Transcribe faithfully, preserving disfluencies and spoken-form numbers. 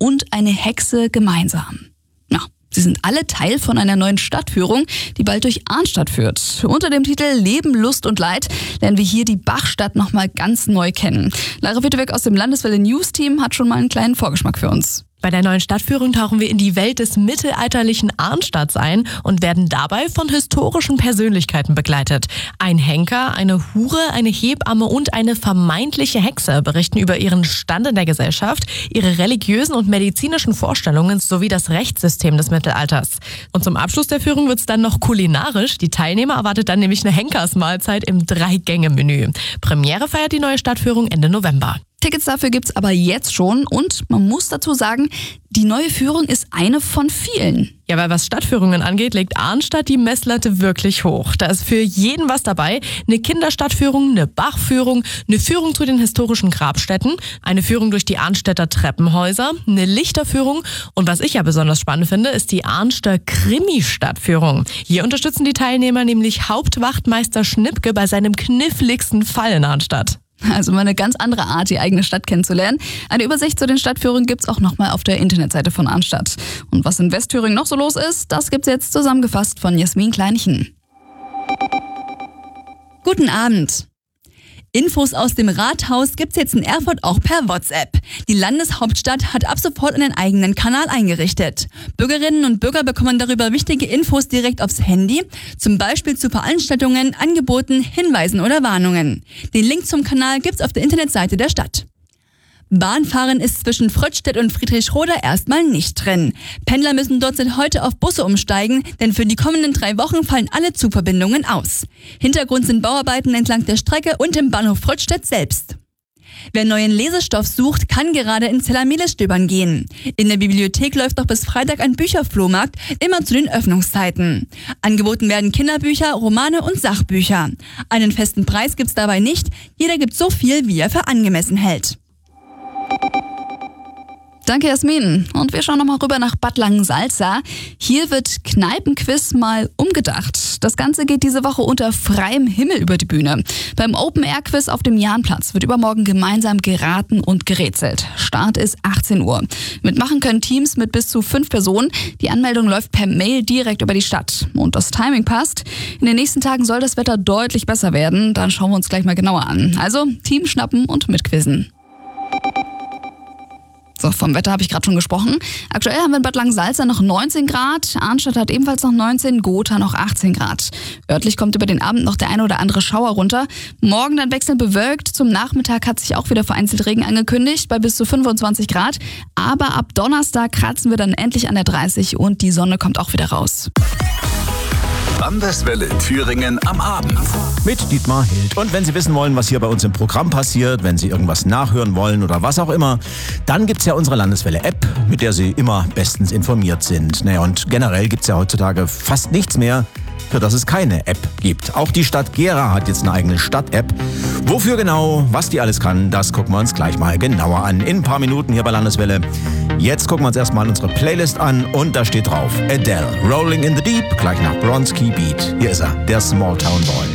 und eine Hexe gemeinsam. Ja, sie sind alle Teil von einer neuen Stadtführung, die bald durch Arnstadt führt. Unter dem Titel Leben, Lust und Leid lernen wir hier die Bachstadt nochmal ganz neu kennen. Lara Witteweg aus dem Landeswelle News Team hat schon mal einen kleinen Vorgeschmack für uns. Bei der neuen Stadtführung tauchen wir in die Welt des mittelalterlichen Arnstadts ein und werden dabei von historischen Persönlichkeiten begleitet. Ein Henker, eine Hure, eine Hebamme und eine vermeintliche Hexe berichten über ihren Stand in der Gesellschaft, ihre religiösen und medizinischen Vorstellungen sowie das Rechtssystem des Mittelalters. Und zum Abschluss der Führung wird's dann noch kulinarisch. Die Teilnehmer erwartet dann nämlich eine Henkersmahlzeit im Drei-Gänge-Menü. Premiere feiert die neue Stadtführung Ende November. Tickets dafür gibt's aber jetzt schon und man muss dazu sagen, die neue Führung ist eine von vielen. Ja, weil was Stadtführungen angeht, legt Arnstadt die Messlatte wirklich hoch. Da ist für jeden was dabei. Eine Kinderstadtführung, eine Bachführung, eine Führung zu den historischen Grabstätten, eine Führung durch die Arnstädter Treppenhäuser, eine Lichterführung und was ich ja besonders spannend finde, ist die Arnster Krimi-Stadtführung. Hier unterstützen die Teilnehmer nämlich Hauptwachtmeister Schnippke bei seinem kniffligsten Fall in Arnstadt. Also mal eine ganz andere Art, die eigene Stadt kennenzulernen. Eine Übersicht zu den Stadtführungen gibt's auch nochmal auf der Internetseite von Arnstadt. Und was in Westthüringen noch so los ist, das gibt's jetzt zusammengefasst von Jasmin Kleinchen. Guten Abend. Infos aus dem Rathaus gibt's jetzt in Erfurt auch per WhatsApp. Die Landeshauptstadt hat ab sofort einen eigenen Kanal eingerichtet. Bürgerinnen und Bürger bekommen darüber wichtige Infos direkt aufs Handy, zum Beispiel zu Veranstaltungen, Angeboten, Hinweisen oder Warnungen. Den Link zum Kanal gibt's auf der Internetseite der Stadt. Bahnfahren ist zwischen Fröttstedt und Friedrichroda erstmal nicht drin. Pendler müssen dort seit heute auf Busse umsteigen, denn für die kommenden drei Wochen fallen alle Zugverbindungen aus. Hintergrund sind Bauarbeiten entlang der Strecke und im Bahnhof Fröttstedt selbst. Wer neuen Lesestoff sucht, kann gerade in Zella-Miles stöbern gehen. In der Bibliothek läuft noch bis Freitag ein Bücherflohmarkt, immer zu den Öffnungszeiten. Angeboten werden Kinderbücher, Romane und Sachbücher. Einen festen Preis gibt's dabei nicht, jeder gibt so viel, wie er für angemessen hält. Danke, Jasmin. Und wir schauen nochmal rüber nach Bad Langensalza. Hier wird Kneipenquiz mal umgedacht. Das Ganze geht diese Woche unter freiem Himmel über die Bühne. Beim Open-Air-Quiz auf dem Jahnplatz wird übermorgen gemeinsam geraten und gerätselt. Start ist achtzehn Uhr. Mitmachen können Teams mit bis zu fünf Personen. Die Anmeldung läuft per Mail direkt über die Stadt. Und das Timing passt. In den nächsten Tagen soll das Wetter deutlich besser werden. Dann schauen wir uns gleich mal genauer an. Also Team schnappen und mitquizzen. So, vom Wetter habe ich gerade schon gesprochen. Aktuell haben wir in Bad Langensalza noch neunzehn Grad, Arnstadt hat ebenfalls noch neunzehn, Gotha noch achtzehn Grad. Örtlich kommt über den Abend noch der eine oder andere Schauer runter. Morgen dann wechselnd bewölkt. Zum Nachmittag hat sich auch wieder vereinzelt Regen angekündigt bei bis zu fünfundzwanzig Grad. Aber ab Donnerstag kratzen wir dann endlich an der dreißig und die Sonne kommt auch wieder raus. Landeswelle Thüringen am Abend. Mit Dietmar Hild. Und wenn Sie wissen wollen, was hier bei uns im Programm passiert, wenn Sie irgendwas nachhören wollen oder was auch immer, dann gibt's ja unsere Landeswelle-App, mit der Sie immer bestens informiert sind. Naja, und generell gibt's ja heutzutage fast nichts mehr, für das es keine App gibt. Auch die Stadt Gera hat jetzt eine eigene Stadt-App. Wofür genau, was die alles kann, das gucken wir uns gleich mal genauer an. In ein paar Minuten hier bei Landeswelle. Jetzt gucken wir uns erstmal unsere Playlist an und da steht drauf Adele, Rolling in the Deep, gleich nach Bronski Beat. Hier ist er, der Small Town Boy.